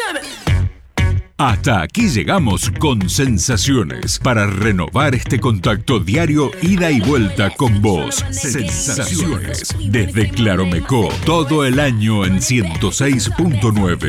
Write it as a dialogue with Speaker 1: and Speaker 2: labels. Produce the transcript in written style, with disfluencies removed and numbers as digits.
Speaker 1: Hasta aquí llegamos con Sensaciones, para renovar este contacto diario, ida y vuelta con vos. Sensaciones, desde Claromecó, todo el año en 106.9.